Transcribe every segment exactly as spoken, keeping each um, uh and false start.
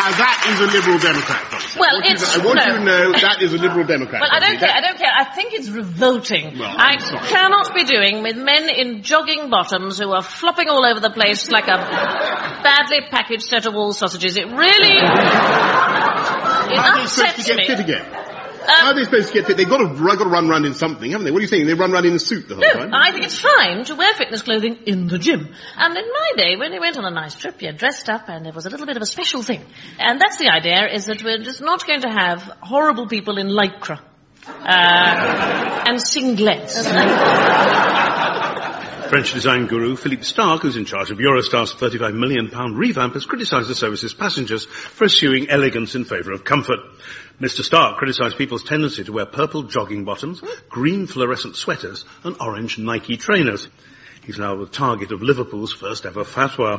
Now, that is a Liberal Democrat policy. Well, I want, it's... you, I want no. you to know that is a Liberal Democrat Well, policy. I don't care, that, I don't care. I think it's revolting. Well, I sorry. cannot be doing with men in jogging bottoms who are flopping all over the place like a badly packaged set of wall sausages. It really... It How are they supposed to upsets get me. fit again? Um, How are they supposed to get fit? They've got to, got to run around in something, haven't they? What are you saying? They run around in a suit the whole No, time? I think it's fine to wear fitness clothing in the gym. And in my day, when you went on a nice trip, you dressed up and it was a little bit of a special thing. And that's the idea, is that we're just not going to have horrible people in lycra. Uh, and singlets. French design guru Philippe Starck, who's in charge of Eurostar's thirty-five million pound revamp, has criticised the service's passengers for eschewing elegance in favour of comfort. Mister Starck criticised people's tendency to wear purple jogging bottoms, green fluorescent sweaters and orange Nike trainers. He's now the target of Liverpool's first ever fatwa.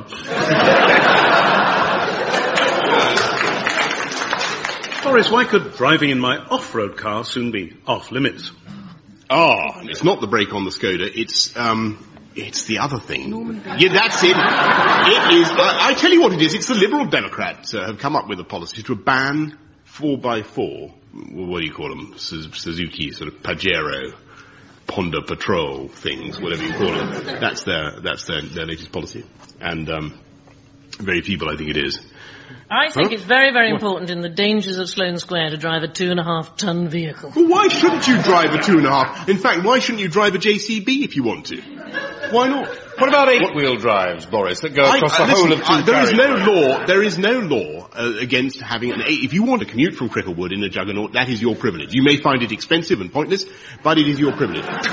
Boris, why could driving in my off-road car soon be off limits? Ah, it's not the brake on the Skoda, it's, um, it's the other thing. Yeah, that's it. It is, I, I tell you what it is, it's the Liberal Democrats uh, have come up with a policy to ban four by four, what do you call them, Suzuki, sort of Pajero, Honda Patrol things, whatever you call them. That's their, that's their, their latest policy. And, um, very feeble, I think it is. I think Huh? it's very, very What? important in the dangers of Sloane Square to drive a two and a half ton vehicle. Well, why shouldn't you drive a two and a half? In fact, why shouldn't you drive a J C B if you want to? Why not? What about eight-wheel drives, Boris, that go I- across uh, the listen, whole of two uh, there is no carriageways? law. There is no law uh, against having an. If you want to commute from Cricklewood in a Juggernaut, that is your privilege. You may find it expensive and pointless, but it is your privilege. But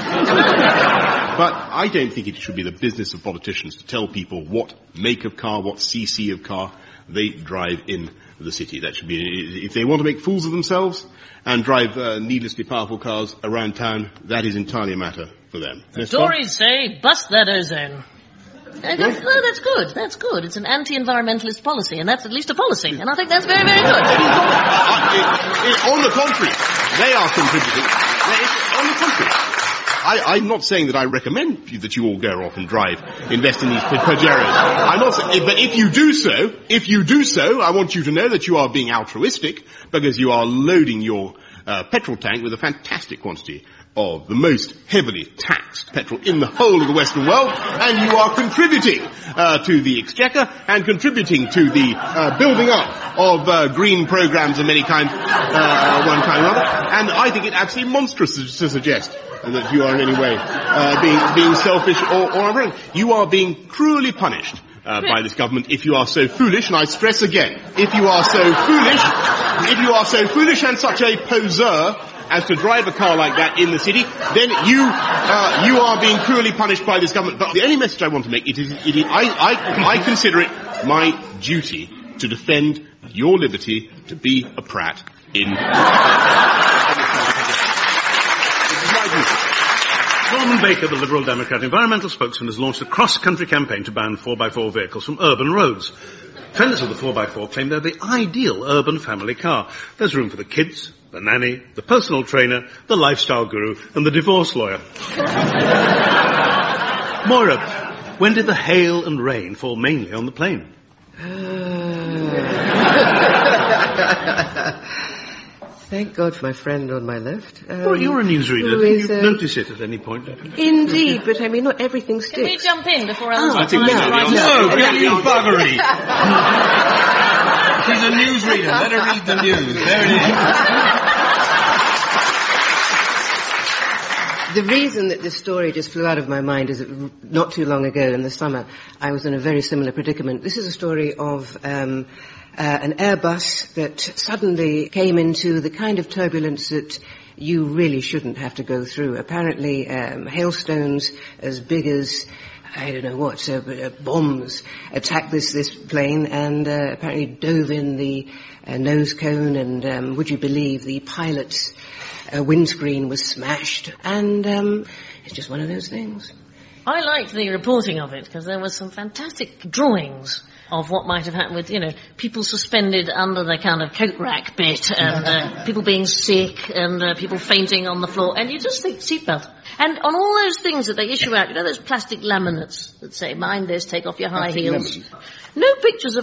I don't think it should be the business of politicians to tell people what make of car, what cc of car they drive in the city. That should be. If they want to make fools of themselves and drive uh, needlessly powerful cars around town, that is entirely a matter for them. The Tories say, bust that ozone. I go, no, that's good, that's good. It's an anti-environmentalist policy, and that's at least a policy, and I think that's very, very good. Uh, it, it, on the contrary, they are contributing. They, on the contrary. I, I'm not saying that I recommend you, that you all go off and drive, invest in these Pajeros. I'm not saying, but if you do so, if you do so, I want you to know that you are being altruistic, because you are loading your uh, petrol tank with a fantastic quantity of the most heavily taxed petrol in the whole of the Western world, and you are contributing uh, to the exchequer and contributing to the uh, building up of uh, green programs of many kinds, uh, one kind or other. And I think it absolutely monstrous to, to suggest that you are in any way uh, being being selfish or, or unwrong. You are being cruelly punished uh, by this government if you are so foolish, and I stress again, if you are so foolish, if you are so foolish and such a poseur as to drive a car like that in the city, then you uh, you are being cruelly punished by this government. But the only message I want to make, it is, it is I, I, I consider it my duty to defend your liberty to be a prat in... Norman Baker, the Liberal Democrat environmental spokesman, has launched a cross-country campaign to ban four by four vehicles from urban roads. Defenders of the four by four claim they're the ideal urban family car. There's room for the kids, the nanny, the personal trainer, the lifestyle guru, and the divorce lawyer. Moira, when did the hail and rain fall mainly on the plane? Thank God for my friend on my left. Um, Well, you're a newsreader. who Did is, you uh, notice it at any point? Indeed, but I mean, not everything Can we sticks. jump in before Alan's Oh, got I think time we to know write the up? No, answer. don't you buggery! She's a newsreader. Let her read the news. There it is. The reason that this story just flew out of my mind is that not too long ago in the summer, I was in a very similar predicament. This is a story of um, uh, an Airbus that suddenly came into the kind of turbulence that you really shouldn't have to go through. Apparently, um, hailstones as big as, I don't know what, uh, uh, bombs attacked this, this plane and uh, apparently dove in the uh, nose cone, and um, would you believe the pilot's uh, windscreen was smashed. And um, it's just one of those things. I liked the reporting of it because there were some fantastic drawings of what might have happened with, you know, people suspended under the kind of coat rack bit, and uh, people being sick, and uh, people fainting on the floor, and you just think seatbelt. And on all those things that they issue out, you know, those plastic laminates that say, mind this, take off your high Plastic heels. lemons. No pictures of